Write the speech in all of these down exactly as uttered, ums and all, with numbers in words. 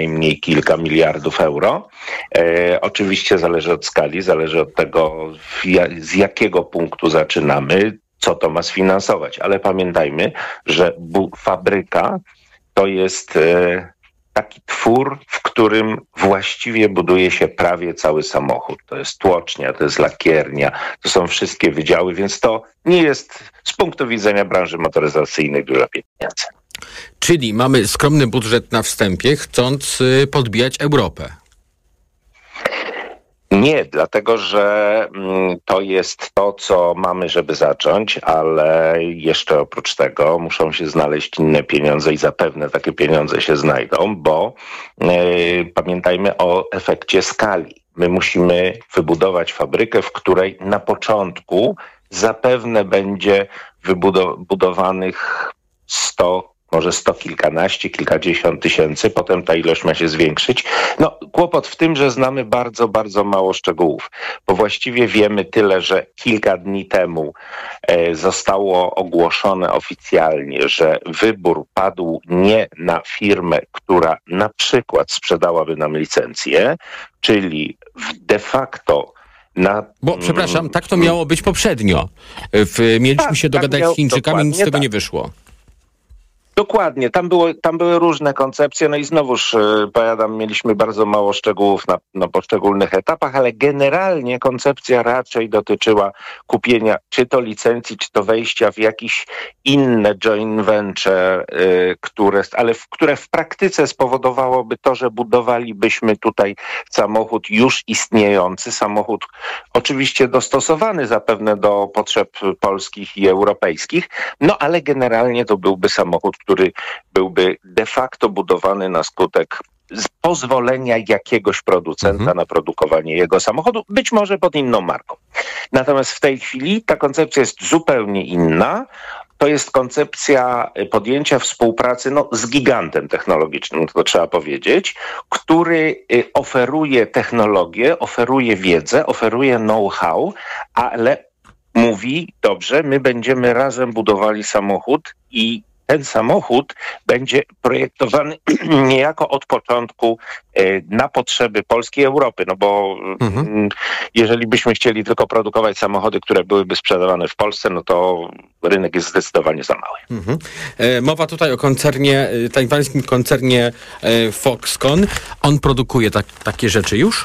najmniej kilka miliardów euro. E, oczywiście zależy od skali, zależy od tego, z jakiego punktu zaczynamy, co to ma sfinansować. Ale pamiętajmy, że bu- fabryka to jest e, taki twór, w którym właściwie buduje się prawie cały samochód. To jest tłocznia, to jest lakiernia, to są wszystkie wydziały, więc to nie jest z punktu widzenia branży motoryzacyjnej duża pieniądze. Czyli mamy skromny budżet na wstępie, chcąc y, podbijać Europę. Nie, dlatego że mm, to jest to, co mamy, żeby zacząć, ale jeszcze oprócz tego muszą się znaleźć inne pieniądze i zapewne takie pieniądze się znajdą, bo yy, pamiętajmy o efekcie skali. My musimy wybudować fabrykę, w której na początku zapewne będzie wybudowanych sto, może sto kilkanaście, kilkadziesiąt tysięcy, potem ta ilość ma się zwiększyć. No, kłopot w tym, że znamy bardzo, bardzo mało szczegółów, bo właściwie wiemy tyle, że kilka dni temu e, zostało ogłoszone oficjalnie, że wybór padł nie na firmę, która na przykład sprzedałaby nam licencję, czyli de facto na... Bo, przepraszam, tak to miało być poprzednio. W, mieliśmy tak, się dogadać tak miał, z Chińczykami, nic z tego tak. nie wyszło. Dokładnie, tam, było, tam były różne koncepcje, no i znowuż, powiadam, mieliśmy bardzo mało szczegółów na, na poszczególnych etapach, ale generalnie koncepcja raczej dotyczyła kupienia czy to licencji, czy to wejścia w jakieś inne joint venture, y, które, ale w, które w praktyce spowodowałoby to, że budowalibyśmy tutaj samochód już istniejący, samochód oczywiście dostosowany zapewne do potrzeb polskich i europejskich, no ale generalnie to byłby samochód, który byłby de facto budowany na skutek pozwolenia jakiegoś producenta mhm. na produkowanie jego samochodu, być może pod inną marką. Natomiast w tej chwili ta koncepcja jest zupełnie inna. To jest koncepcja podjęcia współpracy no, z gigantem technologicznym, to trzeba powiedzieć, który oferuje technologię, oferuje wiedzę, oferuje know-how, ale mówi, dobrze, my będziemy razem budowali samochód i ten samochód będzie projektowany niejako od początku na potrzeby Polski i Europy, no bo mhm. jeżeli byśmy chcieli tylko produkować samochody, które byłyby sprzedawane w Polsce, no to rynek jest zdecydowanie za mały. Mhm. E, mowa tutaj o koncernie, tajwańskim koncernie e, Foxconn. On produkuje tak, takie rzeczy już?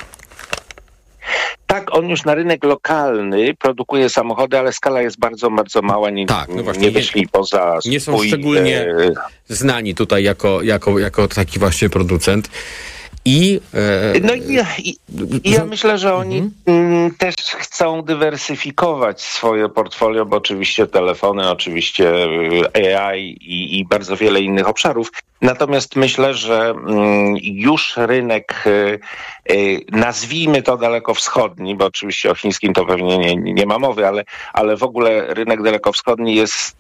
Tak, on już na rynek lokalny produkuje samochody, ale skala jest bardzo, bardzo mała. Nie, tak, no właśnie, nie wyszli nie, poza swój... Nie są szczególnie e... znani tutaj jako, jako, jako taki właśnie producent. I, e... No i, i, i ja myślę, że oni mhm. też chcą dywersyfikować swoje portfolio, bo oczywiście telefony, oczywiście A I i, i bardzo wiele innych obszarów. Natomiast myślę, że już rynek, nazwijmy to dalekowschodni, bo oczywiście o chińskim to pewnie nie, nie ma mowy, ale, ale w ogóle rynek dalekowschodni jest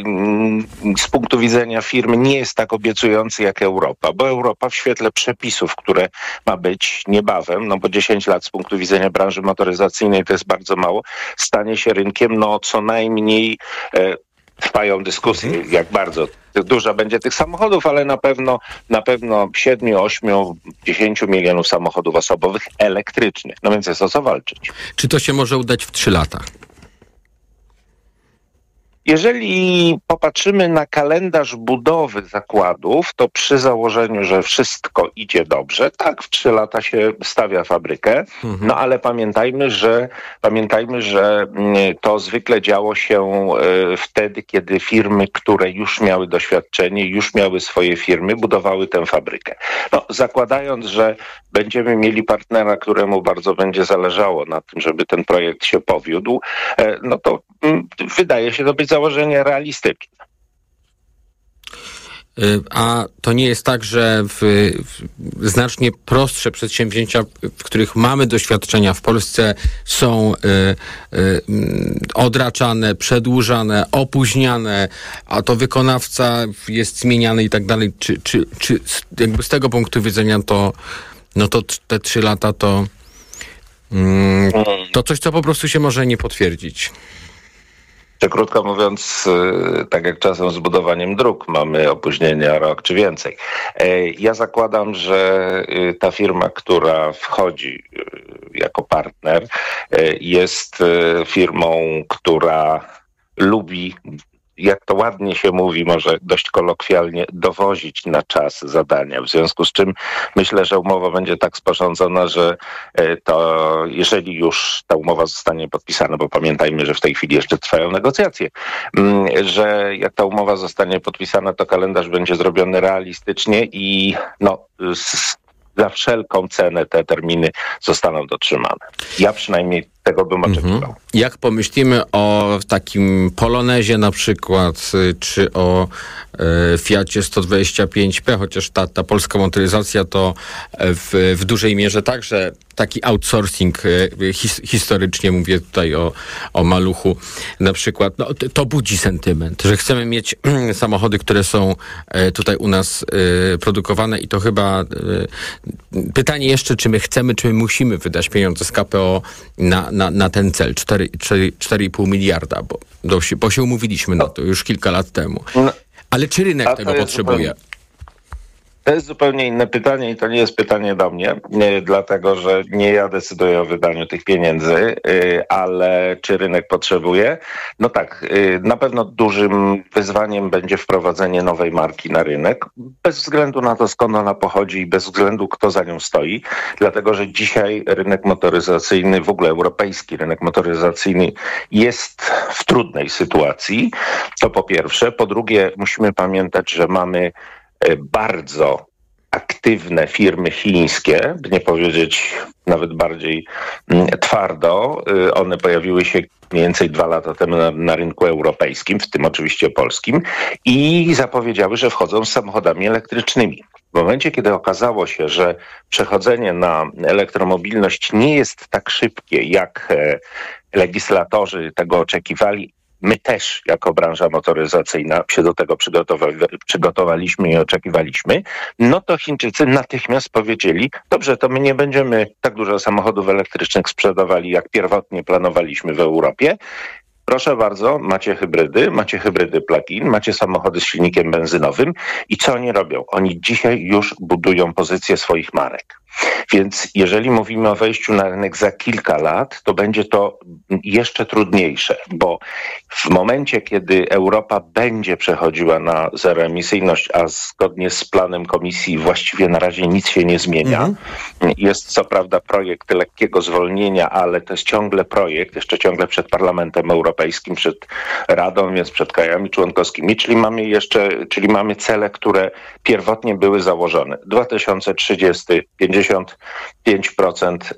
z punktu widzenia firmy nie jest tak obiecujący jak Europa, bo Europa w świetle przepisów, które ma być niebawem, no bo dziesięć lat z punktu widzenia branży motoryzacyjnej to jest bardzo mało, stanie się rynkiem no co najmniej e, trwają dyskusje, jak bardzo duża będzie tych samochodów, ale na pewno na pewno siedem, osiem, dziesięć milionów samochodów osobowych elektrycznych. No więc jest o co walczyć. Czy to się może udać w trzy lata? Jeżeli popatrzymy na kalendarz budowy zakładów, to przy założeniu, że wszystko idzie dobrze, tak, w trzy lata się stawia fabrykę, mhm. no ale pamiętajmy, że pamiętajmy, że to zwykle działo się wtedy, kiedy firmy, które już miały doświadczenie, już miały swoje firmy, budowały tę fabrykę. No, zakładając, że będziemy mieli partnera, któremu bardzo będzie zależało na tym, żeby ten projekt się powiódł, no to wydaje się to być założenie realistyczne. A to nie jest tak, że w, w znacznie prostsze przedsięwzięcia, w których mamy doświadczenia w Polsce, są y, y, odraczane, przedłużane, opóźniane, a to wykonawca jest zmieniany i tak dalej. Czy, czy, czy jakby z tego punktu widzenia to, no to te trzy lata to, mm, to coś, co po prostu się może nie potwierdzić? Czy krótko mówiąc, tak jak czasem z budowaniem dróg, mamy opóźnienia rok czy więcej. Ja zakładam, że ta firma, która wchodzi jako partner, jest firmą, która lubi, jak to ładnie się mówi, może dość kolokwialnie, dowozić na czas zadania. W związku z czym myślę, że umowa będzie tak sporządzona, że to jeżeli już ta umowa zostanie podpisana, bo pamiętajmy, że w tej chwili jeszcze trwają negocjacje, że jak ta umowa zostanie podpisana, to kalendarz będzie zrobiony realistycznie i no za wszelką cenę te terminy zostaną dotrzymane. Ja przynajmniej tego bym oczekiwał. Mhm. Jak pomyślimy o takim Polonezie na przykład, czy o e, Fiacie sto dwadzieścia pięć P, chociaż ta, ta polska motoryzacja to w, w dużej mierze także taki outsourcing, e, his, historycznie mówię tutaj o, o Maluchu na przykład, no, to, to budzi sentyment, że chcemy mieć samochody, które są e, tutaj u nas e, produkowane i to chyba e, pytanie jeszcze, czy my chcemy, czy my musimy wydać pieniądze z K P O na Na, na ten cel, cztery i pół miliarda, bo, bo się umówiliśmy na to już kilka lat temu. Ale czy rynek tego potrzebuje? Zupełnie, to jest zupełnie inne pytanie i to nie jest pytanie do mnie, nie, dlatego że nie ja decyduję o wydaniu tych pieniędzy, yy, ale czy rynek potrzebuje? No tak, yy, na pewno dużym wyzwaniem będzie wprowadzenie nowej marki na rynek, bez względu na to, skąd ona pochodzi i bez względu, kto za nią stoi, dlatego że dzisiaj rynek motoryzacyjny, w ogóle europejski rynek motoryzacyjny jest w trudnej sytuacji, to po pierwsze. Po drugie, musimy pamiętać, że mamy bardzo aktywne firmy chińskie, by nie powiedzieć nawet bardziej twardo. One pojawiły się mniej więcej dwa lata temu na, na rynku europejskim, w tym oczywiście polskim, i zapowiedziały, że wchodzą z samochodami elektrycznymi. W momencie, kiedy okazało się, że przechodzenie na elektromobilność nie jest tak szybkie, jak legislatorzy tego oczekiwali, my też jako branża motoryzacyjna się do tego przygotowa- przygotowaliśmy i oczekiwaliśmy, no to Chińczycy natychmiast powiedzieli, dobrze, to my nie będziemy tak dużo samochodów elektrycznych sprzedawali, jak pierwotnie planowaliśmy w Europie. Proszę bardzo, macie hybrydy, macie hybrydy plug-in, macie samochody z silnikiem benzynowym i co oni robią? Oni dzisiaj już budują pozycję swoich marek. Więc jeżeli mówimy o wejściu na rynek za kilka lat, to będzie to jeszcze trudniejsze, bo w momencie, kiedy Europa będzie przechodziła na zeroemisyjność, a zgodnie z planem Komisji właściwie na razie nic się nie zmienia. Mhm. Jest co prawda projekt lekkiego zwolnienia, ale to jest ciągle projekt, jeszcze ciągle przed Parlamentem Europejskim, przed Radą, więc przed krajami członkowskimi, czyli mamy jeszcze, czyli mamy cele, które pierwotnie były założone. dwa tysiące trzydziesty pięćdziesiąt pięć procent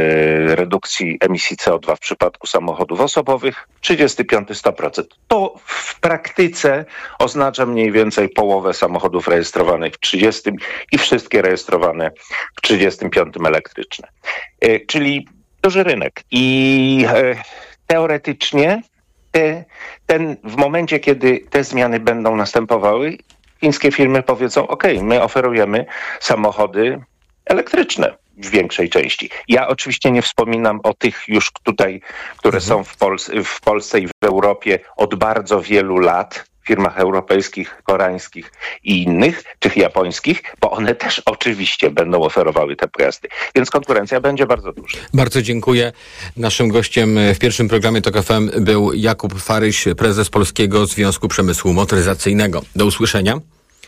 redukcji emisji C O dwa w przypadku samochodów osobowych, trzydziesty piąty sto procent. To w praktyce oznacza mniej więcej połowę samochodów rejestrowanych w trzydziestym i wszystkie rejestrowane w trzydziestym piątym elektryczne. Czyli duży rynek. I teoretycznie te, ten, w momencie, kiedy te zmiany będą następowały, chińskie firmy powiedzą, ok, my oferujemy samochody elektryczne w większej części. Ja oczywiście nie wspominam o tych już tutaj, które mhm. są w, Pol- w Polsce i w Europie od bardzo wielu lat, w firmach europejskich, koreańskich i innych, czy japońskich, bo one też oczywiście będą oferowały te pojazdy. Więc konkurencja będzie bardzo duża. Bardzo dziękuję. Naszym gościem w pierwszym programie TOK F M był Jakub Faryś, prezes Polskiego Związku Przemysłu Motoryzacyjnego. Do usłyszenia.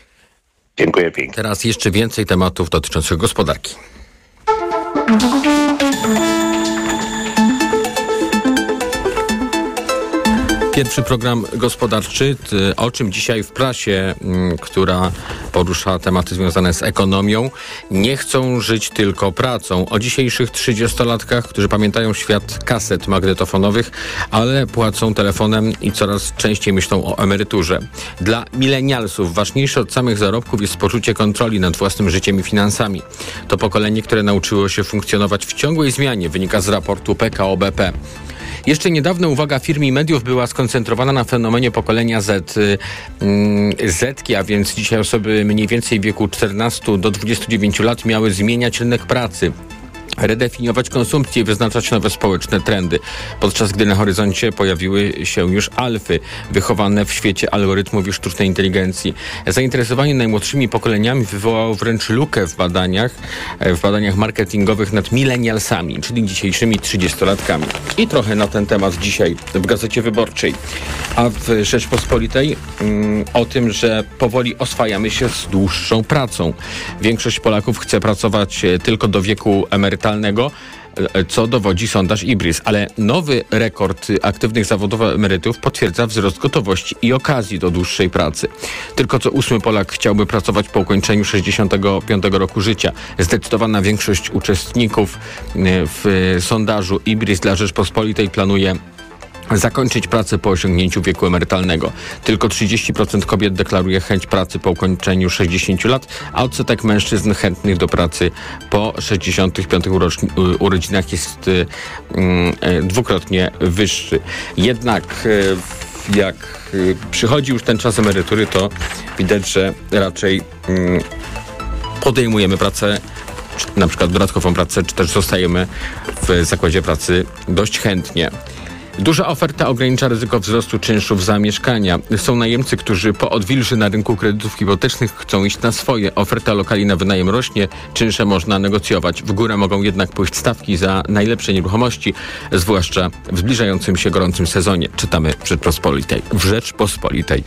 Dziękuję pięknie. Teraz jeszcze więcej tematów dotyczących gospodarki. Pierwszy program gospodarczy, o czym dzisiaj w prasie, która porusza tematy związane z ekonomią, nie chcą żyć tylko pracą. O dzisiejszych trzydziestolatkach, którzy pamiętają świat kaset magnetofonowych, ale płacą telefonem i coraz częściej myślą o emeryturze. Dla milenialsów ważniejsze od samych zarobków jest poczucie kontroli nad własnym życiem i finansami. To pokolenie, które nauczyło się funkcjonować w ciągłej zmianie, wynika z raportu P K O B P. Jeszcze niedawno uwaga firm i mediów była skoncentrowana na fenomenie pokolenia Z. Zetki, a więc dzisiaj osoby mniej więcej w wieku czternastu do dwudziestu dziewięciu lat miały zmieniać rynek pracy. redefiniować konsumpcję i wyznaczać nowe społeczne trendy, podczas gdy na horyzoncie pojawiły się już alfy, wychowane w świecie algorytmów i sztucznej inteligencji. Zainteresowanie najmłodszymi pokoleniami wywołało wręcz lukę w badaniach, w badaniach marketingowych nad milenialsami, czyli dzisiejszymi trzydziestolatkami. I trochę na ten temat dzisiaj w Gazecie Wyborczej. A w Rzeczpospolitej mm, o tym, że powoli oswajamy się z dłuższą pracą. Większość Polaków chce pracować tylko do wieku emerytalnego, co dowodzi sondaż IBRIS, ale nowy rekord aktywnych zawodowo emerytów potwierdza wzrost gotowości i okazji do dłuższej pracy. Tylko co ósmy Polak chciałby pracować po ukończeniu sześćdziesiątego piątego roku życia. Zdecydowana większość uczestników w sondażu IBRIS dla Rzeczpospolitej planuje zakończyć pracę po osiągnięciu wieku emerytalnego. Tylko trzydzieści procent kobiet deklaruje chęć pracy po ukończeniu sześćdziesięciu lat, a odsetek mężczyzn chętnych do pracy po sześćdziesiątych piątych urocz- urodzinach jest y, y, dwukrotnie wyższy. Jednak y, jak y, przychodzi już ten czas emerytury, to widać, że raczej y, podejmujemy pracę, na przykład dodatkową pracę, czy też zostajemy w zakładzie pracy dość chętnie. Duża oferta ogranicza ryzyko wzrostu czynszów za mieszkania. Są najemcy, którzy po odwilży na rynku kredytów hipotecznych chcą iść na swoje. Oferta lokali na wynajem rośnie, czynsze można negocjować. W górę mogą jednak pójść stawki za najlepsze nieruchomości, zwłaszcza w zbliżającym się gorącym sezonie. Czytamy w Rzeczpospolitej. W Rzeczpospolitej.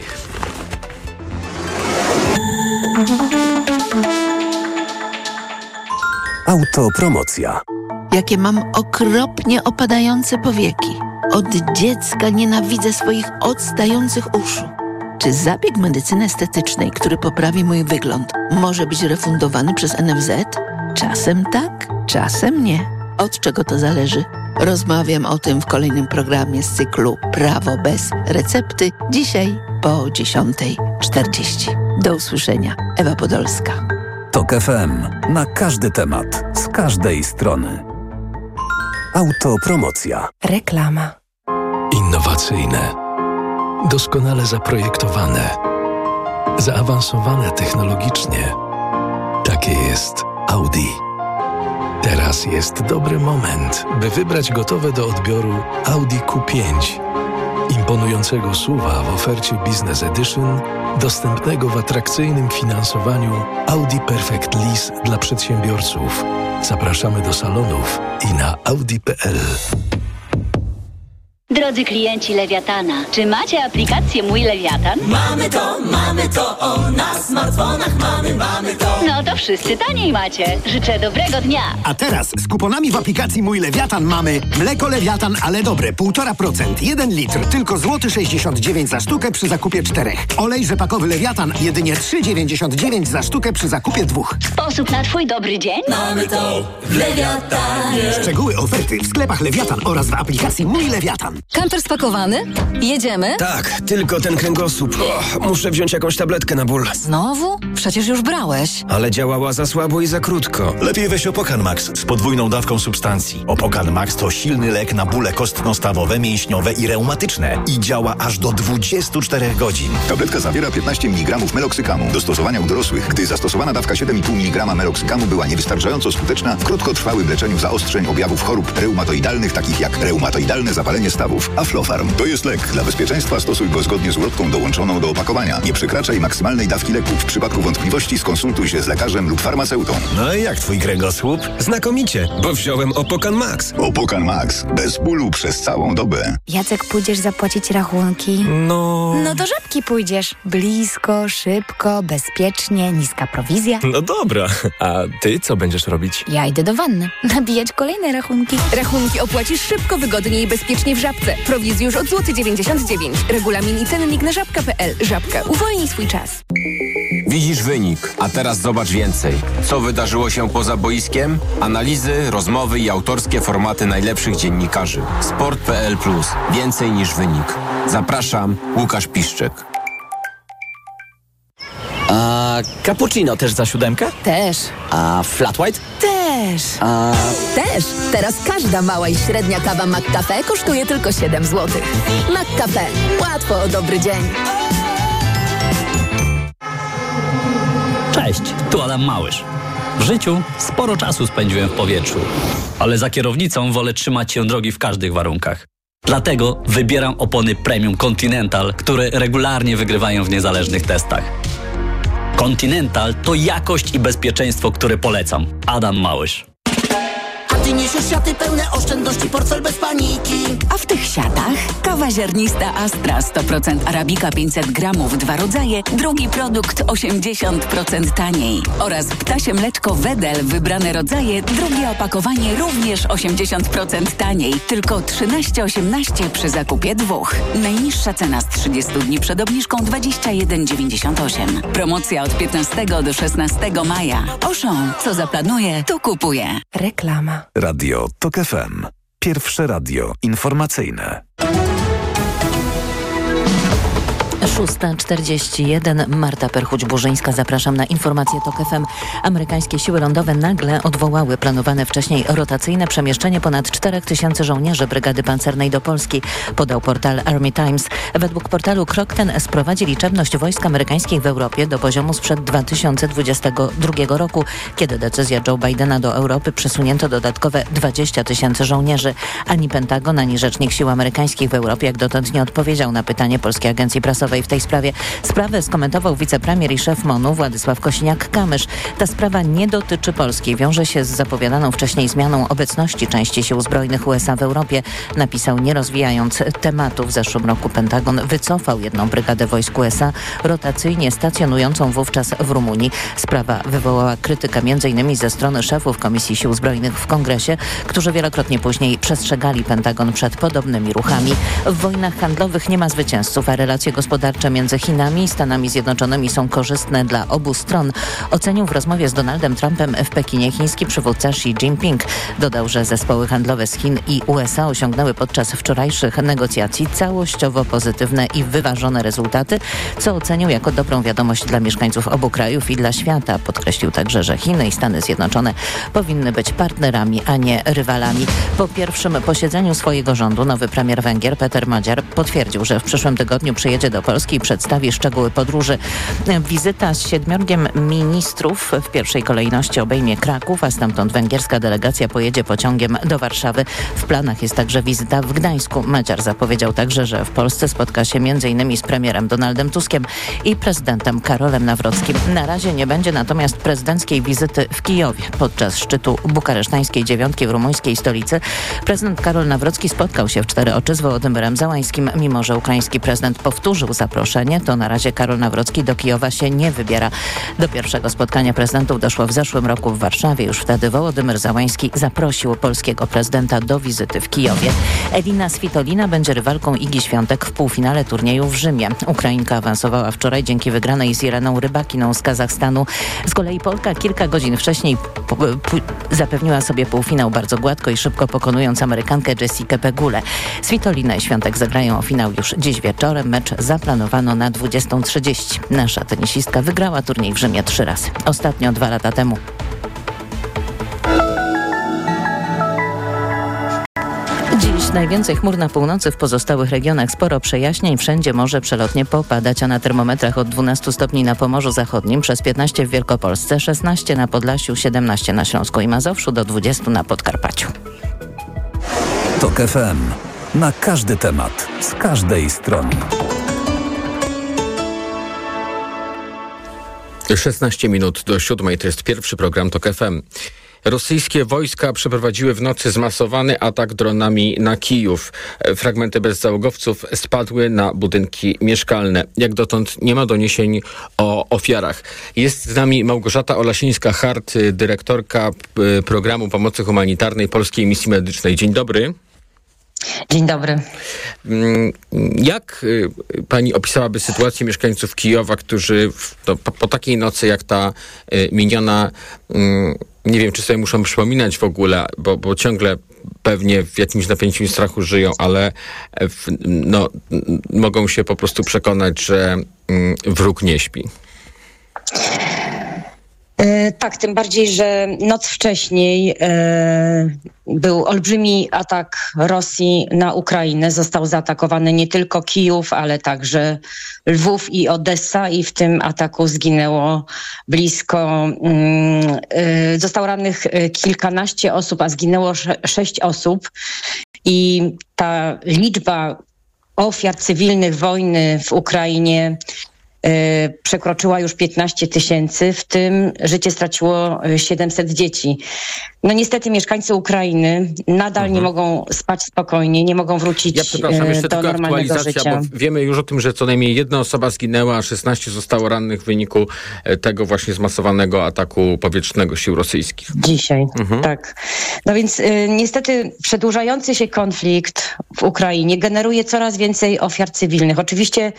Autopromocja. Jakie mam okropnie opadające powieki. Od dziecka nienawidzę swoich odstających uszu. Czy zabieg medycyny estetycznej, który poprawi mój wygląd, może być refundowany przez N F Z? Czasem tak, czasem nie. Od czego to zależy? Rozmawiam o tym w kolejnym programie z cyklu Prawo bez recepty. Dzisiaj po dziesiątej czterdzieści. Do usłyszenia. Ewa Podolska. Tok F M. Na każdy temat. Z każdej strony. Autopromocja. Reklama. Innowacyjne. Doskonale zaprojektowane. Zaawansowane technologicznie. Takie jest Audi. Teraz jest dobry moment, by wybrać gotowe do odbioru Audi Q pięć. Imponującego S U V-a w ofercie Business Edition, dostępnego w atrakcyjnym finansowaniu Audi Perfect Lease dla przedsiębiorców. Zapraszamy do salonów i na audi kropka p l. Drodzy klienci Lewiatana, czy macie aplikację Mój Lewiatan? Mamy to, mamy to, o, na smartfonach mamy, mamy to. No to wszyscy taniej macie. Życzę dobrego dnia. A teraz z kuponami w aplikacji Mój Lewiatan mamy mleko Lewiatan, ale dobre, półtora procent, jeden litr, tylko złoty sześćdziesiąt dziewięć za sztukę przy zakupie czterech. Olej rzepakowy Lewiatan, jedynie trzy dziewięćdziesiąt dziewięć za sztukę przy zakupie dwóch. Sposób na twój dobry dzień? Mamy to w Lewiatanie. Szczegóły oferty w sklepach Lewiatan oraz w aplikacji Mój Lewiatan. Kamper spakowany? Jedziemy? Tak, tylko ten kręgosłup. O, muszę wziąć jakąś tabletkę na ból. Znowu? Przecież już brałeś. Ale działała za słabo i za krótko. Lepiej weź Opokan Max z podwójną dawką substancji. Opokan Max to silny lek na bóle kostno-stawowe, mięśniowe i reumatyczne. I działa aż do dwudziestu czterech godzin. Tabletka zawiera piętnaście miligramów meloksykamu. Do stosowania u dorosłych, gdy zastosowana dawka siedem i pół miligrama meloksykamu była niewystarczająco skuteczna w krótkotrwałym leczeniu zaostrzeń objawów chorób reumatoidalnych, takich jak reumatoidalne zapalenie stawów. Aflofarm to jest lek. Dla bezpieczeństwa stosuj go zgodnie z ulotką dołączoną do opakowania. Nie przekraczaj maksymalnej dawki leku. W przypadku wątpliwości skonsultuj się z lekarzem lub farmaceutą. No i jak twój kręgosłup? Znakomicie, bo wziąłem Opokan Max. Opokan Max. Bez bólu przez całą dobę. Jacek, pójdziesz zapłacić rachunki? No... No do Żabki pójdziesz. Blisko, szybko, bezpiecznie, niska prowizja. No dobra. A ty co będziesz robić? Ja idę do wanny. Nabijać kolejne rachunki. Rachunki opłacisz szybko, wygodnie i bezpiecznie w Żabce. Prowizji już od złoty dziewięćdziesiąt dziewięć. Regulamin i cennik na żabka kropka p l. Żabka. Uwolnij swój czas. Widzisz wynik, a teraz zobacz więcej. Co wydarzyło się poza boiskiem? Analizy, rozmowy i autorskie formaty najlepszych dziennikarzy. sport kropka p l plus. Więcej niż wynik. Zapraszam, Łukasz Piszczek. A cappuccino też za siódemkę? Też. A flat white? Też. A... Też. Teraz każda mała i średnia kawa McCafe kosztuje tylko siedem złotych. McCafe. Łatwo o dobry dzień. Cześć, tu Adam Małysz. W życiu sporo czasu spędziłem w powietrzu, ale za kierownicą wolę trzymać się drogi w każdych warunkach. Dlatego wybieram opony Premium Continental, które regularnie wygrywają w niezależnych testach. Continental to jakość i bezpieczeństwo, które polecam. Adam Małysz. A ty niesiesz siaty pełne oszczędności, portfel bez paniki. A w tych siatach kawa ziarnista Astra sto procent Arabika pięćset gramów, dwa rodzaje, drugi produkt osiemdziesiąt procent taniej. Oraz ptasie mleczko Wedel, wybrane rodzaje, drugie opakowanie również osiemdziesiąt procent taniej. Tylko trzynaście osiemnaście przy zakupie dwóch. Najniższa cena z trzydziestu dni przed obniżką dwadzieścia jeden dziewięćdziesiąt osiem. Promocja od piętnastego do szesnastego maja. Auchan, co zaplanuje, to kupuje. Reklama. Radio TOK F M. Pierwsze radio informacyjne. szósta czterdzieści jeden. Marta Perchuć-Burzyńska. Zapraszam na informacje TOK F M. Amerykańskie siły lądowe nagle odwołały planowane wcześniej rotacyjne przemieszczenie ponad czterech tysięcy żołnierzy Brygady Pancernej do Polski, podał portal Army Times. Według portalu krok ten sprowadzi liczebność wojsk amerykańskich w Europie do poziomu sprzed dwa tysiące dwudziestego drugiego roku, kiedy decyzja Joe Bidena do Europy przesunięto dodatkowe dwadzieścia tysięcy żołnierzy. Ani Pentagon, ani rzecznik sił amerykańskich w Europie jak dotąd nie odpowiedział na pytanie Polskiej Agencji Prasowej w tej sprawie. Sprawę skomentował wicepremier i szef MONU Władysław Kosiniak-Kamysz. Ta sprawa nie dotyczy Polski. Wiąże się z zapowiadaną wcześniej zmianą obecności części sił zbrojnych U S A w Europie. Napisał, nie rozwijając tematu. W zeszłym roku Pentagon wycofał jedną brygadę wojsk U S A, rotacyjnie stacjonującą wówczas w Rumunii. Sprawa wywołała krytykę m.in. ze strony szefów Komisji Sił Zbrojnych w Kongresie, którzy wielokrotnie później przestrzegali Pentagon przed podobnymi ruchami. W wojnach handlowych nie ma zwycięzców, a relacje gospodarcze między Chinami i Stanami Zjednoczonymi są korzystne dla obu stron, ocenił w rozmowie z Donaldem Trumpem w Pekinie chiński przywódca Xi Jinping. Dodał, że zespoły handlowe z Chin i U S A osiągnęły podczas wczorajszych negocjacji całościowo pozytywne i wyważone rezultaty, co ocenił jako dobrą wiadomość dla mieszkańców obu krajów i dla świata. Podkreślił także, że Chiny i Stany Zjednoczone powinny być partnerami, a nie rywalami. Po pierwszym posiedzeniu swojego rządu nowy premier Węgier Peter Magyar potwierdził, że w przyszłym tygodniu przyjedzie do Polski i przedstawi szczegóły podróży. Wizyta z siedmiorgiem ministrów w pierwszej kolejności obejmie Kraków, a stamtąd węgierska delegacja pojedzie pociągiem do Warszawy. W planach jest także wizyta w Gdańsku. Magyar zapowiedział także, że w Polsce spotka się między innymi z premierem Donaldem Tuskiem i prezydentem Karolem Nawrockim. Na razie nie będzie natomiast prezydenckiej wizyty w Kijowie. Podczas szczytu bukaresztańskiej dziewiątki w rumuńskiej stolicy prezydent Karol Nawrocki spotkał się w cztery oczy z Wołodymyrem Załańskim. Mimo że ukraiński prezydent powtórzył zaproszenie, to na razie Karol Nawrocki do Kijowa się nie wybiera. Do pierwszego spotkania prezydentów doszło w zeszłym roku w Warszawie. Już wtedy Wołodymyr Załański zaprosił polskiego prezydenta do wizyty w Kijowie. Elina Svitolina będzie rywalką Igi Świątek w półfinale turnieju w Rzymie. Ukrainka awansowała wczoraj dzięki wygranej z Ireną Rybakiną z Kazachstanu. Z kolei Polka kilka godzin wcześniej p- p- zapewniła sobie półfinał bardzo gładko i szybko pokonując Amerykankę Jessikę Pegulę. Svitolina i Świątek zagrają o finał już dziś wieczorem. Mecz zaplanowano na dwudziestą trzydzieści. Nasza tenisistka wygrała turniej w Rzymie trzy razy. Ostatnio dwa lata temu. Dziś najwięcej chmur na północy, w pozostałych regionach sporo przejaśnień. Wszędzie może przelotnie popadać, a na termometrach od dwunastu stopni na Pomorzu Zachodnim, przez piętnaście w Wielkopolsce, szesnaście na Podlasiu, siedemnaście na Śląsku i Mazowszu, do dwudziestu na Podkarpaciu. TOK F M. Na każdy temat, z każdej strony. szesnaście minut do siódmej, to jest pierwszy program TOK F M. Rosyjskie wojska przeprowadziły w nocy zmasowany atak dronami na Kijów. Fragmenty bezzałogowców spadły na budynki mieszkalne. Jak dotąd nie ma doniesień o ofiarach. Jest z nami Małgorzata Olasińska-Hart, dyrektorka programu pomocy humanitarnej Polskiej Misji Medycznej. Dzień dobry. Dzień dobry. Jak pani opisałaby sytuację mieszkańców Kijowa, którzy to, po, po takiej nocy jak ta miniona, nie wiem, czy sobie muszą przypominać w ogóle, bo, bo ciągle pewnie w jakimś napięciu i strachu żyją, ale w, no, mogą się po prostu przekonać, że wróg nie śpi? E, tak, tym bardziej, że noc wcześniej e, był olbrzymi atak Rosji na Ukrainę. Został zaatakowany nie tylko Kijów, ale także Lwów i Odessa i w tym ataku zginęło blisko, mm, e, zostało rannych kilkanaście osób, a zginęło sze- sześć osób. I ta liczba ofiar cywilnych wojny w Ukrainie przekroczyła już piętnaście tysięcy, w tym życie straciło siedemset dzieci. No niestety mieszkańcy Ukrainy nadal mhm. nie mogą spać spokojnie, nie mogą wrócić ja przepraszam, jeszcze do tylko normalnego aktualizacja, życia. Bo wiemy już o tym, że co najmniej jedna osoba zginęła, a szesnaście zostało rannych w wyniku tego właśnie zmasowanego ataku powietrznego sił rosyjskich. Dzisiaj, mhm. tak. No więc y, niestety przedłużający się konflikt w Ukrainie generuje coraz więcej ofiar cywilnych. Oczywiście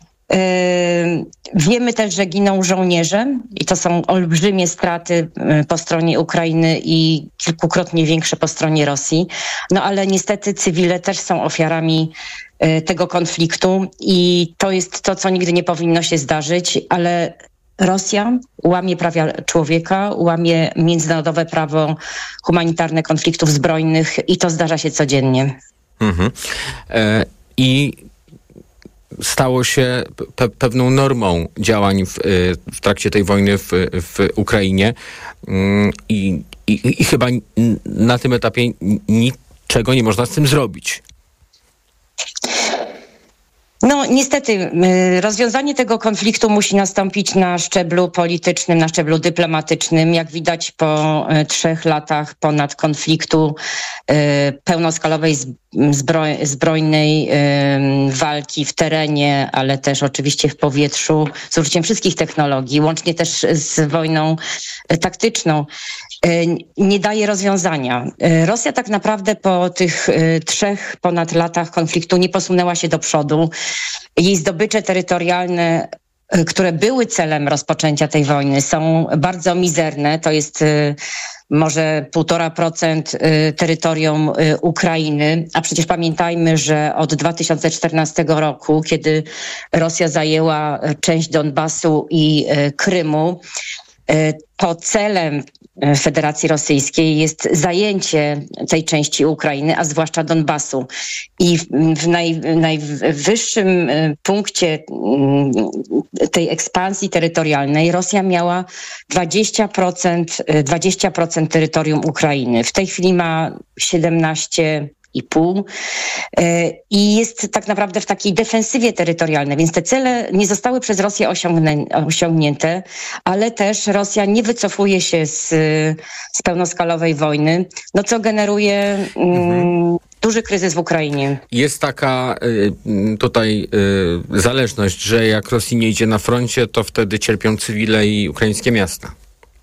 wiemy też, że giną żołnierze i to są olbrzymie straty po stronie Ukrainy i kilkukrotnie większe po stronie Rosji. No ale niestety cywile też są ofiarami tego konfliktu i to jest to, co nigdy nie powinno się zdarzyć, ale Rosja łamie prawa człowieka, łamie międzynarodowe prawo humanitarne konfliktów zbrojnych i to zdarza się codziennie. Mhm. E, I stało się pe- pewną normą działań w, w trakcie tej wojny w, w Ukrainie I, i, i chyba na tym etapie niczego nie można z tym zrobić. No niestety rozwiązanie tego konfliktu musi nastąpić na szczeblu politycznym, na szczeblu dyplomatycznym. Jak widać po trzech latach ponad konfliktu pełnoskalowej zbroj, zbrojnej walki w terenie, ale też oczywiście w powietrzu, z użyciem wszystkich technologii, łącznie też z wojną taktyczną, nie daje rozwiązania. Rosja tak naprawdę po tych trzech ponad latach konfliktu nie posunęła się do przodu. Jej zdobycze terytorialne, które były celem rozpoczęcia tej wojny, są bardzo mizerne. To jest może półtora procent terytorium Ukrainy, a przecież pamiętajmy, że od dwa tysiące czternastego roku, kiedy Rosja zajęła część Donbasu i Krymu, to celem Federacji Rosyjskiej jest zajęcie tej części Ukrainy, a zwłaszcza Donbasu. I w naj, najwyższym punkcie tej ekspansji terytorialnej Rosja miała dwadzieścia procent, dwadzieścia procent terytorium Ukrainy. W tej chwili ma siedemnaście i pół i jest tak naprawdę w takiej defensywie terytorialnej, więc te cele nie zostały przez Rosję osiągnię, osiągnięte, ale też Rosja nie wycofuje się z, z pełnoskalowej wojny, no co generuje mhm. mm, duży kryzys w Ukrainie. Jest taka y, tutaj y, zależność, że jak Rosji nie idzie na froncie, to wtedy cierpią cywile i ukraińskie miasta.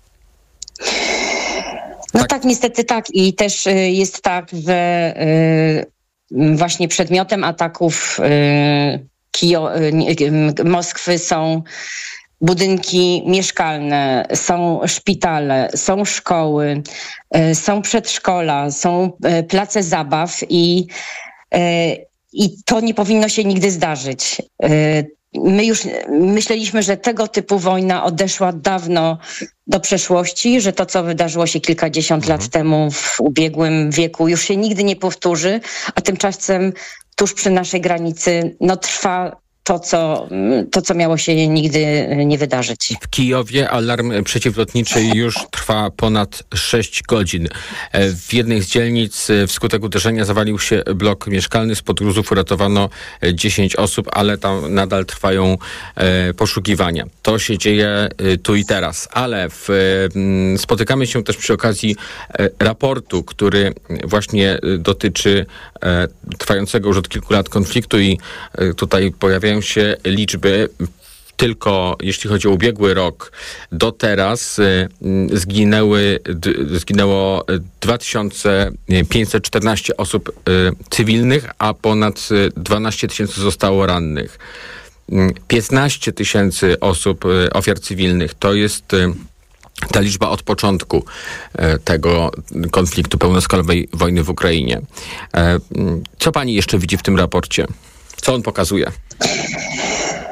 No tak. tak, niestety tak. I też y, jest tak, że y, właśnie przedmiotem ataków y, Kijo, y, Moskwy są budynki mieszkalne, są szpitale, są szkoły, y, są przedszkola, są y, place zabaw i, y, i to nie powinno się nigdy zdarzyć. Y, My już myśleliśmy, że tego typu wojna odeszła dawno do przeszłości, że to, co wydarzyło się kilkadziesiąt mhm. lat temu w ubiegłym wieku, już się nigdy nie powtórzy, a tymczasem tuż przy naszej granicy no, trwa to co, to, co miało się nigdy nie wydarzyć. W Kijowie alarm przeciwlotniczy już trwa ponad sześć godzin. W jednej z dzielnic wskutek uderzenia zawalił się blok mieszkalny. Spod gruzów uratowano dziesięć osób, ale tam nadal trwają poszukiwania. To się dzieje tu i teraz, ale w, spotykamy się też przy okazji raportu, który właśnie dotyczy trwającego już od kilku lat konfliktu i tutaj pojawiają się liczby. Tylko jeśli chodzi o ubiegły rok, do teraz y, zginęły, d, zginęło dwa tysiące pięćset czternaście osób y, cywilnych, a ponad dwanaście tysięcy zostało rannych. piętnaście tysięcy osób, y, ofiar cywilnych, to jest y, ta liczba od początku y, tego konfliktu, pełnoskalowej wojny w Ukrainie. Y, co pani jeszcze widzi w tym raporcie? Co on pokazuje?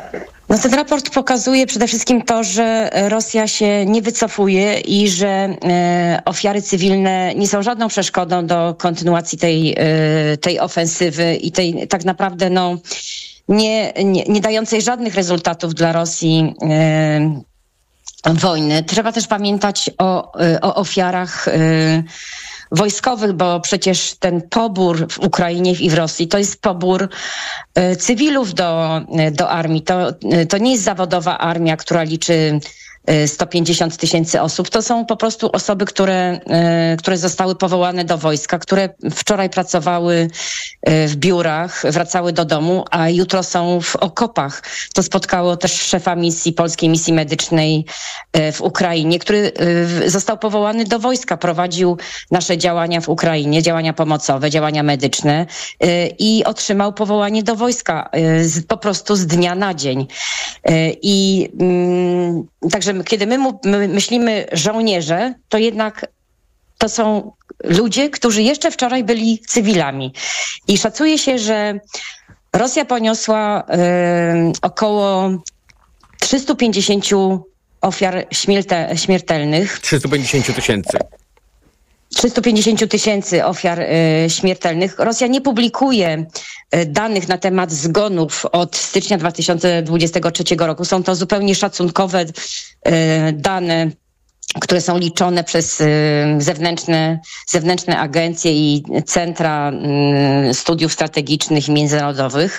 No ten raport pokazuje przede wszystkim to, że Rosja się nie wycofuje i że e, ofiary cywilne nie są żadną przeszkodą do kontynuacji tej, e, tej ofensywy i tej tak naprawdę no, nie, nie, nie dającej żadnych rezultatów dla Rosji e, wojny. Trzeba też pamiętać o, o ofiarach e, wojskowych, bo przecież ten pobór w Ukrainie i w Rosji to jest pobór y, cywilów do, do armii. To, y, to nie jest zawodowa armia, która liczy sto pięćdziesiąt tysięcy osób. To są po prostu osoby, które, które zostały powołane do wojska, które wczoraj pracowały w biurach, wracały do domu, a jutro są w okopach. To spotkało też szefa misji, polskiej misji medycznej w Ukrainie, który został powołany do wojska, prowadził nasze działania w Ukrainie, działania pomocowe, działania medyczne i otrzymał powołanie do wojska po prostu z dnia na dzień. I także kiedy my, my myślimy żołnierze, to jednak to są ludzie, którzy jeszcze wczoraj byli cywilami. I szacuje się, że Rosja poniosła y, około trzysta pięćdziesiąt ofiar śmierte, śmiertelnych. trzysta pięćdziesiąt tysięcy. trzysta pięćdziesiąt tysięcy ofiar y, śmiertelnych. Rosja nie publikuje y, danych na temat zgonów od stycznia dwa tysiące dwudziestego trzeciego roku. Są to zupełnie szacunkowe y, dane, które są liczone przez y, zewnętrzne, zewnętrzne agencje i centra y, studiów strategicznych i międzynarodowych.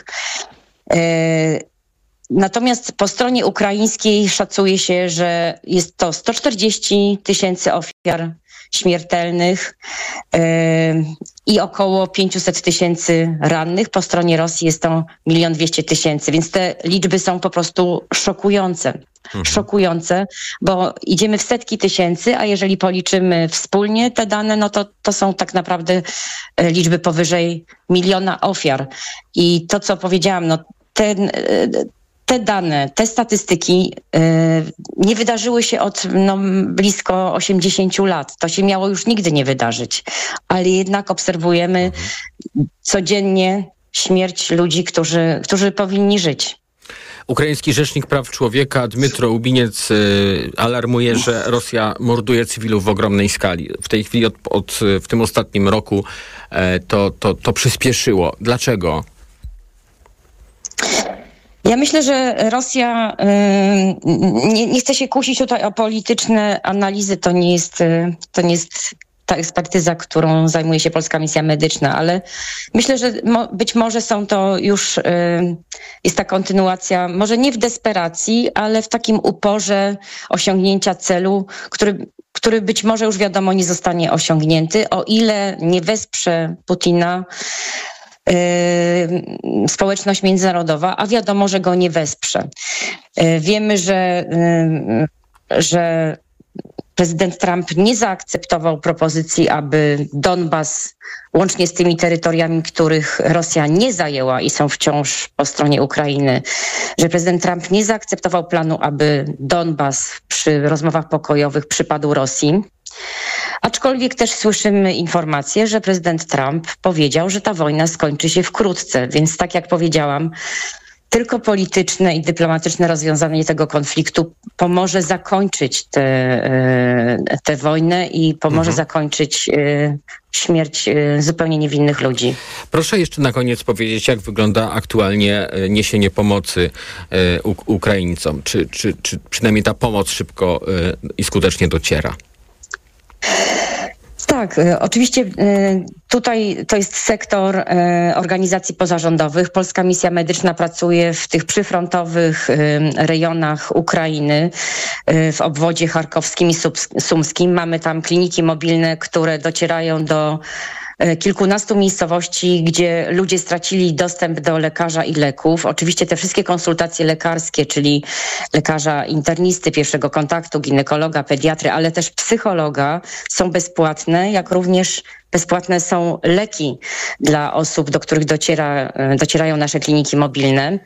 Y, Natomiast po stronie ukraińskiej szacuje się, że jest to sto czterdzieści tysięcy ofiar śmiertelnych yy, i około pięćset tysięcy rannych. Po stronie Rosji jest to milion dwieście tysięcy, więc te liczby są po prostu szokujące. Mhm. Szokujące, bo idziemy w setki tysięcy, a jeżeli policzymy wspólnie te dane, no to, to są tak naprawdę liczby powyżej miliona ofiar. I to, co powiedziałam, no ten... Te dane, te statystyki yy, nie wydarzyły się od no, blisko osiemdziesięciu lat. To się miało już nigdy nie wydarzyć. Ale jednak obserwujemy mhm. codziennie śmierć ludzi, którzy, którzy powinni żyć. Ukraiński rzecznik praw człowieka Dmytro Łubiniec y, alarmuje, że Rosja morduje cywilów w ogromnej skali. W tej chwili od, od, w tym ostatnim roku y, to, to, to przyspieszyło. Dlaczego? Ja myślę, że Rosja y, nie, nie chce się kusić tutaj o polityczne analizy. To nie jest, to nie jest ta ekspertyza, którą zajmuje się Polska Misja Medyczna, ale myślę, że mo, być może są to już, y, jest ta kontynuacja, może nie w desperacji, ale w takim uporze osiągnięcia celu, który, który być może już wiadomo nie zostanie osiągnięty, o ile nie wesprze Putina Yy, społeczność międzynarodowa, a wiadomo, że go nie wesprze. Yy, wiemy, że, yy, że prezydent Trump nie zaakceptował propozycji, aby Donbas, łącznie z tymi terytoriami, których Rosja nie zajęła i są wciąż po stronie Ukrainy, że prezydent Trump nie zaakceptował planu, aby Donbas przy rozmowach pokojowych przypadł Rosji. Aczkolwiek też słyszymy informację, że prezydent Trump powiedział, że ta wojna skończy się wkrótce. Więc tak jak powiedziałam, tylko polityczne i dyplomatyczne rozwiązanie tego konfliktu pomoże zakończyć tę wojnę i pomoże mhm. zakończyć y, śmierć y, zupełnie niewinnych ludzi. Proszę jeszcze na koniec powiedzieć, jak wygląda aktualnie niesienie pomocy y, Ukraińcom. Czy, czy, czy przynajmniej ta pomoc szybko y, i skutecznie dociera? Tak, oczywiście tutaj to jest sektor organizacji pozarządowych. Polska Misja Medyczna pracuje w tych przyfrontowych rejonach Ukrainy, w obwodzie charkowskim i sumskim. Mamy tam kliniki mobilne, które docierają do kilkunastu miejscowości, gdzie ludzie stracili dostęp do lekarza i leków. Oczywiście te wszystkie konsultacje lekarskie, czyli lekarza internisty, pierwszego kontaktu, ginekologa, pediatry, ale też psychologa są bezpłatne, jak również bezpłatne są leki dla osób, do których dociera, docierają nasze kliniki mobilne.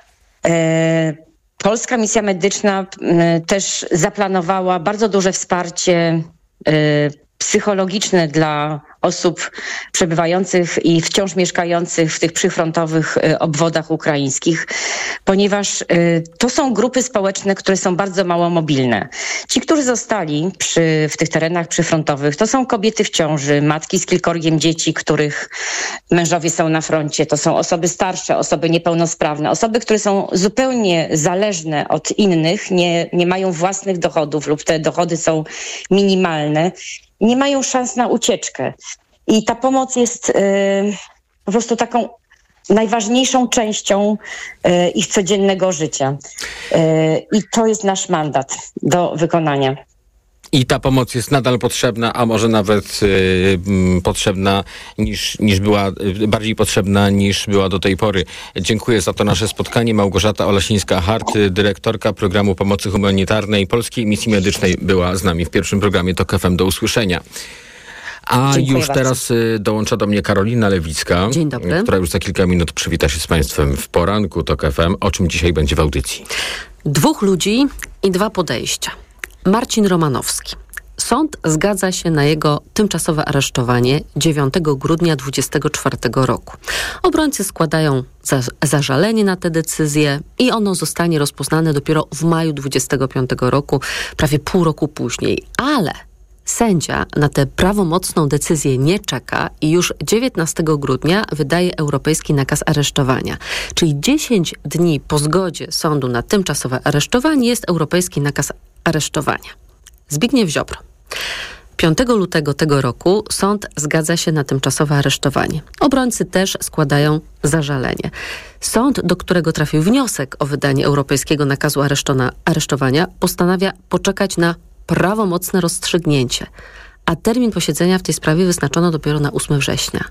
Polska Misja Medyczna też zaplanowała bardzo duże wsparcie psychologiczne dla osób przebywających i wciąż mieszkających w tych przyfrontowych obwodach ukraińskich, ponieważ to są grupy społeczne, które są bardzo mało mobilne. Ci, którzy zostali przy, w tych terenach przyfrontowych, to są kobiety w ciąży, matki z kilkorgiem dzieci, których mężowie są na froncie, to są osoby starsze, osoby niepełnosprawne, osoby, które są zupełnie zależne od innych, nie, nie mają własnych dochodów lub te dochody są minimalne, nie mają szans na ucieczkę. I ta pomoc jest y, po prostu taką najważniejszą częścią y, ich codziennego życia. Y, I to jest nasz mandat do wykonania. I ta pomoc jest nadal potrzebna, a może nawet y, potrzebna niż, niż była, y, bardziej potrzebna niż była do tej pory. Dziękuję za to nasze spotkanie. Małgorzata Olasińska-Hart, dyrektorka programu pomocy humanitarnej Polskiej Misji Medycznej, była z nami w pierwszym programie TOK F M. Do usłyszenia. A Dziękuję już bardzo. Teraz y, dołącza do mnie Karolina Lewicka, Dzień dobry. która już za kilka minut przywita się z Państwem w poranku TOK F M. O czym dzisiaj będzie w audycji? Dwóch ludzi i dwa podejścia. Marcin Romanowski. Sąd zgadza się na jego tymczasowe aresztowanie dziewiątego grudnia dwudziestego czwartego roku. Obrońcy składają za, zażalenie na tę decyzję i ono zostanie rozpoznane dopiero w maju dwudziestego piątego roku, prawie pół roku później. Ale sędzia na tę prawomocną decyzję nie czeka i już dziewiętnastego grudnia wydaje europejski nakaz aresztowania. Czyli dziesięć dni po zgodzie sądu na tymczasowe aresztowanie jest europejski nakaz aresztowania. Zbigniew Ziobro. piątego lutego tego roku sąd zgadza się na tymczasowe aresztowanie. Obrońcy też składają zażalenie. Sąd, do którego trafił wniosek o wydanie europejskiego nakazu aresztona, aresztowania, postanawia poczekać na prawomocne rozstrzygnięcie, a termin posiedzenia w tej sprawie wyznaczono dopiero na ósmego września.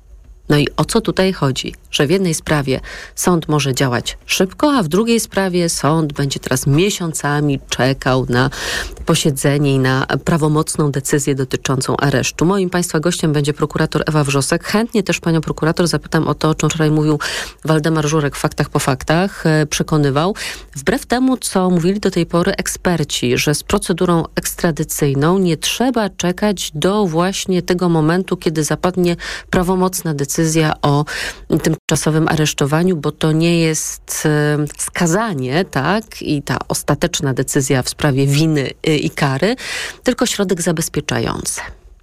No i o co tutaj chodzi? Że w jednej sprawie sąd może działać szybko, a w drugiej sprawie sąd będzie teraz miesiącami czekał na posiedzenie i na prawomocną decyzję dotyczącą aresztu. Moim Państwa gościem będzie prokurator Ewa Wrzosek. Chętnie też panią prokurator zapytam o to, o czym wczoraj mówił Waldemar Żurek w Faktach po faktach. Przekonywał, wbrew temu, co mówili do tej pory eksperci, że z procedurą ekstradycyjną nie trzeba czekać do właśnie tego momentu, kiedy zapadnie prawomocna decyzja decyzja o tymczasowym aresztowaniu, bo to nie jest e, skazanie, tak, i ta ostateczna decyzja w sprawie winy y, i kary, tylko środek zabezpieczający.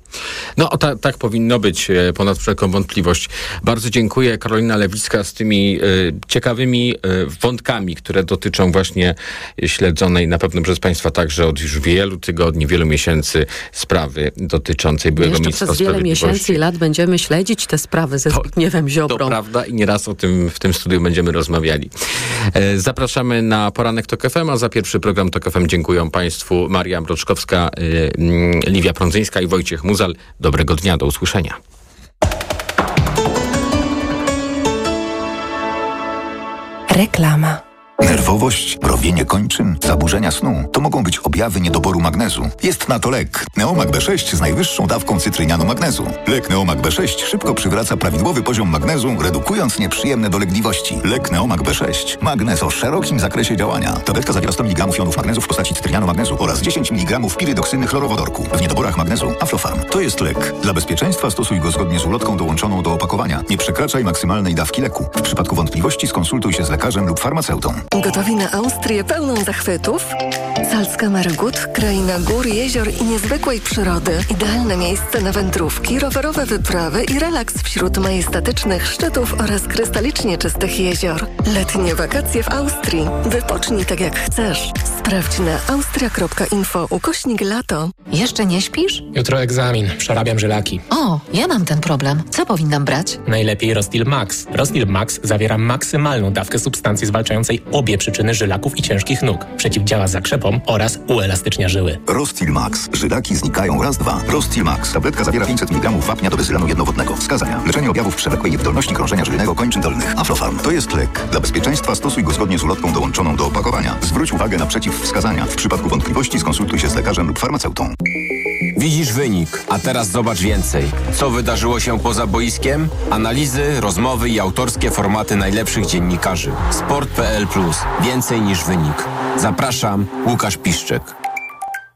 No ta, tak powinno być, ponad wszelką wątpliwość. Bardzo dziękuję. Karolina Lewicka z tymi y, ciekawymi y, wątkami, które dotyczą właśnie śledzonej na pewno przez Państwa także od już wielu tygodni, wielu miesięcy sprawy dotyczącej byłego ministra sprawiedliwości. Jeszcze przez wiele miesięcy i lat będziemy śledzić te sprawy ze Zbigniewem Ziobrą. To prawda i nieraz o tym w tym studiu będziemy rozmawiali. E, zapraszamy na poranek TOK F M, a za pierwszy program TOK F M dziękuję Państwu Maria Mroczkowska, y, y, Liwia Prądzyńska i Wojciech Muza. Dobrego dnia, do usłyszenia. Reklama. Nerwowość, mrowienie kończyn, zaburzenia snu to mogą być objawy niedoboru magnezu. Jest na to lek Neomag B sześć z najwyższą dawką cytrynianu magnezu. Lek Neomag B sześć szybko przywraca prawidłowy poziom magnezu, redukując nieprzyjemne dolegliwości. Lek Neomag B sześć. Magnez o szerokim zakresie działania. Tabletka zawiera sto miligramów jonów magnezu w postaci cytrynianu magnezu oraz dziesięć miligramów pirydoksyny chlorowodorku. W niedoborach magnezu Aflofarm. To jest lek. Dla bezpieczeństwa stosuj go zgodnie z ulotką dołączoną do opakowania. Nie przekraczaj maksymalnej dawki leku. W przypadku wątpliwości skonsultuj się z lekarzem lub farmaceutą. Gotowi na Austrię pełną zachwytów? Salzkammergut, kraina gór, jezior i niezwykłej przyrody. Idealne miejsce na wędrówki, rowerowe wyprawy i relaks wśród majestatycznych szczytów oraz krystalicznie czystych jezior. Letnie wakacje w Austrii. Wypocznij tak jak chcesz. Sprawdź na austria kropka info ukośnik lato. Jeszcze nie śpisz? Jutro egzamin. Przerabiam żylaki. O, ja mam ten problem. Co powinnam brać? Najlepiej Rostil Max. Rostil Max zawiera maksymalną dawkę substancji zwalczającej obie przyczyny żylaków i ciężkich nóg. Przeciwdziała zakrzepom oraz uelastycznia żyły. Rostil Max. Żylaki znikają raz, dwa. Rostil Max. Tabletka zawiera pięćset miligramów wapnia do bezylanu jednowodnego. Wskazania. Leczenie objawów przewlekłej niewydolności krążenia żylnego kończyn dolnych. Aflofarm. To jest lek. Dla bezpieczeństwa stosuj go zgodnie z ulotką dołączoną do opakowania. Zwróć uwagę na przeciwwskazania. W przypadku wątpliwości skonsultuj się z lekarzem lub farmaceutą. Widzisz wynik, a teraz zobacz więcej. Co wydarzyło się poza boiskiem? Analizy, rozmowy i autorskie formaty najlepszych dziennikarzy. Sport kropka p l plus. Więcej niż wynik. Zapraszam, Łukasz Piszczek.